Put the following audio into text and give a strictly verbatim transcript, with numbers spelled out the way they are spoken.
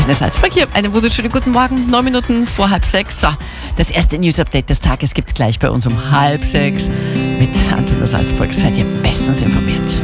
Antenne Salzburg hier. Einen wunderschönen guten Morgen, neun Minuten vor halb sechs. So, das erste News-Update des Tages gibt es gleich bei uns um halb sechs. Mit Antenne Salzburg seid ihr bestens informiert.